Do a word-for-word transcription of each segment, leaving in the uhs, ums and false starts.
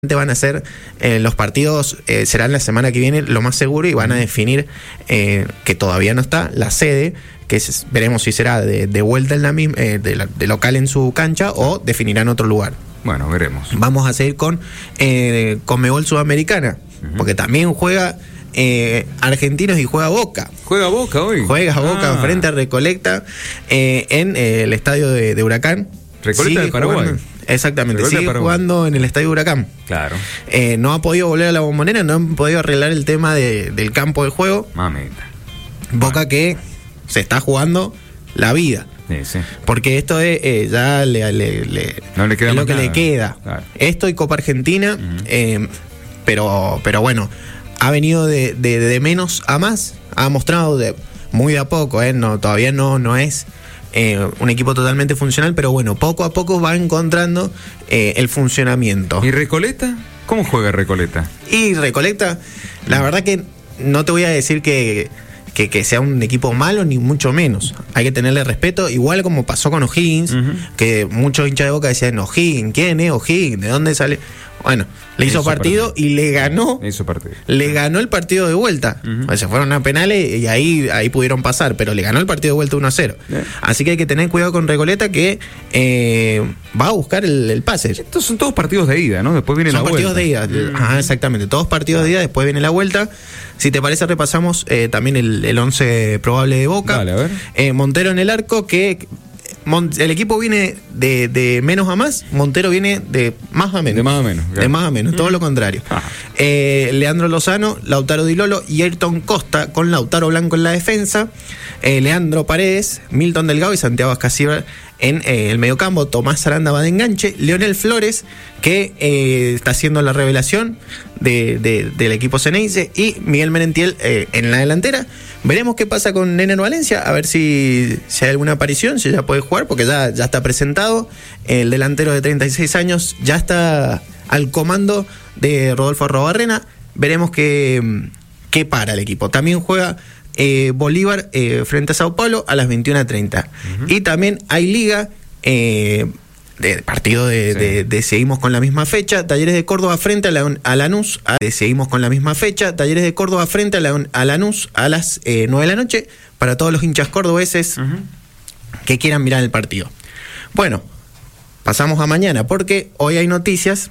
van a ser eh, los partidos, eh, serán la semana que viene lo más seguro, y van a definir, eh, que todavía no está, la sede, que es, veremos si será de, de vuelta en la misma, eh, de, la, de local en su cancha, o definirán otro lugar. Bueno, veremos. Vamos a seguir con eh, Conmebol Sudamericana, uh-huh. porque también juega eh, Argentinos y juega Boca. ¿Juega Boca hoy? Juega Boca ah. frente a Recoleta eh, en eh, el estadio de, de Huracán. Recoleta de Paraguay. Jugando, exactamente, Recoleta sigue jugando en el estadio Huracán. Claro. Eh, no ha podido volver a la Bombonera, no han podido arreglar el tema de, del campo de juego. Mamita. Boca bueno. que se está jugando la vida. Sí, sí. Porque esto es eh, ya le, le, le, no le queda es lo que nada. le queda. Claro. Esto y Copa Argentina, uh-huh. eh, pero, pero bueno, ha venido de, de, de menos a más, ha mostrado de, muy de a poco, eh, no, todavía no, no es eh, un equipo totalmente funcional, pero bueno, poco a poco va encontrando eh, el funcionamiento. ¿Y Recoleta? ¿Cómo juega Recoleta? Y Recoleta, la verdad que no te voy a decir que Que, que sea un equipo malo, ni mucho menos. Hay que tenerle respeto, igual como pasó con O'Higgins, uh-huh. que muchos hinchas de Boca decían, O'Higgins, ¿quién es O'Higgins? ¿De dónde sale? Bueno, le hizo, hizo partido, partido y le ganó hizo partido. le ganó el partido de vuelta. Uh-huh. O sea, se fueron a penales y ahí, ahí pudieron pasar, pero le ganó el partido de vuelta uno a cero. Yeah. Así que hay que tener cuidado con Recoleta, que eh, va a buscar el, el pase. Estos son todos partidos de ida, ¿no? Después viene son la vuelta. Son partidos de ida, uh-huh. Ajá, exactamente. Todos partidos de ida, después viene la vuelta. Si te parece, repasamos eh, también el, el once probable de Boca. Dale, a ver. Eh, Montero en el arco, que Mon- el equipo viene de, de menos a más, Montero viene de más a menos. De más a menos. Claro. De más a menos, todo lo contrario. Eh, Leandro Lozano, Lautaro Di Lolo y Ayrton Costa, con Lautaro Blanco en la defensa. Eh, Leandro Paredes, Milton Delgado y Santiago Ascasíbar en eh, el mediocampo. Tomás Aranda va de enganche. Leonel Flores, que eh, está haciendo la revelación de, de, del equipo Ceneice, y Miguel Merentiel eh, en la delantera. Veremos qué pasa con Neno Valencia, a ver si, si hay alguna aparición, si ya puede jugar, porque ya, ya está presentado. El delantero de treinta y seis años ya está al comando de Rodolfo Arrobarrena. Veremos qué, qué para el equipo. También juega eh, Bolívar eh, frente a Sao Paulo a las veintiuna treinta. Uh-huh. Y también hay liga, eh, de partido de, sí. de, de seguimos con la misma fecha. Talleres de Córdoba frente a, la, a Lanús. A, de seguimos con la misma fecha. Talleres de Córdoba frente a, la, a Lanús a las eh, nueve de la noche. Para todos los hinchas cordobeses uh-huh. que quieran mirar el partido. Bueno, pasamos a mañana, porque hoy hay noticias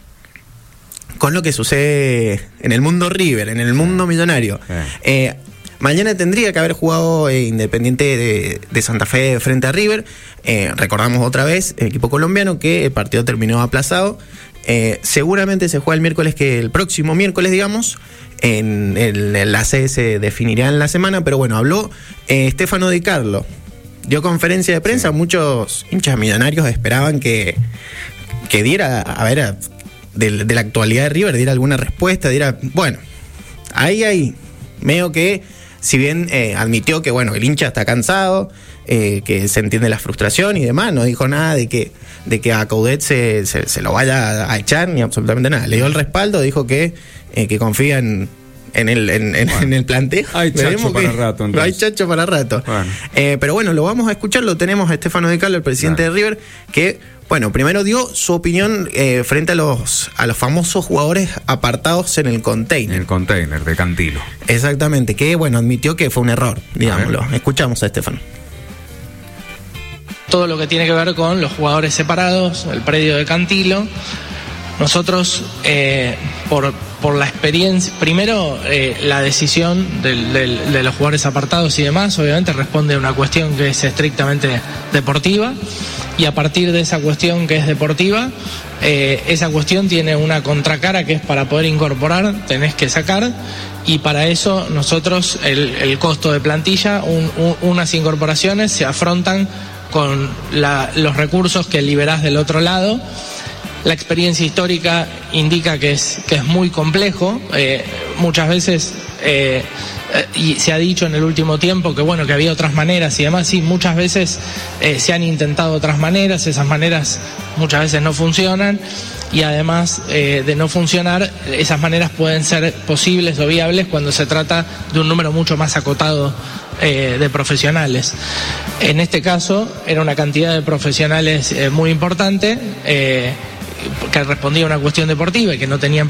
con lo que sucede en el mundo River, en el mundo millonario. Sí. Eh, Mañana tendría que haber jugado eh, Independiente de, de Santa Fe frente a River. Eh, recordamos otra vez, el equipo colombiano, que el partido terminó aplazado. Eh, seguramente se juega el miércoles, que el próximo miércoles, digamos. En, en, en la sede se definirá en la semana, pero bueno, habló eh, Stefano Di Carlo. Dio conferencia de prensa, sí. Muchos hinchas millonarios esperaban que, que diera, a ver, a, de, de la actualidad de River, diera alguna respuesta, diera, bueno, ahí, ahí, medio que, si bien eh, admitió que, bueno, el hincha está cansado, eh, que se entiende la frustración y demás, no dijo nada de que, de que a Coudet se, se, se lo vaya a echar, ni absolutamente nada. Le dio el respaldo, dijo que, eh, que confía en, en, el, en, en, bueno, en el planteo. Hay chacho para rato, entonces. Hay chacho para rato. Bueno. Eh, pero bueno, lo vamos a escuchar, lo tenemos a Stefano Di Carlo, el presidente claro. de River, que... Bueno, primero dio su opinión eh, frente a los a los famosos jugadores apartados en el container. En el container de Cantilo. Exactamente, que bueno, admitió que fue un error, digámoslo. Escuchamos a Estefano. Todo lo que tiene que ver con los jugadores separados, el predio de Cantilo. Nosotros, eh, por, por la experiencia, primero eh, la decisión del, del, de los jugadores apartados y demás, obviamente responde a una cuestión que es estrictamente deportiva. Y a partir de esa cuestión que es deportiva, eh, esa cuestión tiene una contracara que es para poder incorporar, tenés que sacar, y para eso nosotros el, el costo de plantilla, un, un, unas incorporaciones se afrontan con la, los recursos que liberás del otro lado. La experiencia histórica indica que es, que es muy complejo, eh, muchas veces... Eh, y se ha dicho en el último tiempo que bueno, que había otras maneras y demás. Sí, muchas veces eh, se han intentado otras maneras, esas maneras muchas veces no funcionan, y además eh, de no funcionar, esas maneras pueden ser posibles o viables cuando se trata de un número mucho más acotado eh, de profesionales. En este caso era una cantidad de profesionales eh, muy importante, eh, que respondía a una cuestión deportiva y que no tenían